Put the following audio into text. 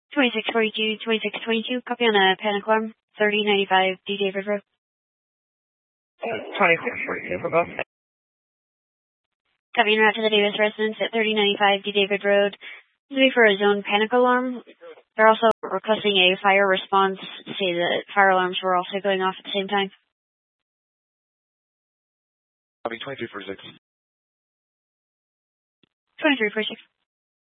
2642, 2622, copy on a panic alarm, 3095 D. David Road. 2642 for both. Copy en route to the Davis residence at 3095 D. David Road. This will be for a zone panic alarm. They're also requesting a fire response. Say that fire alarms were also going off at the same time. Copy 2346. 2346.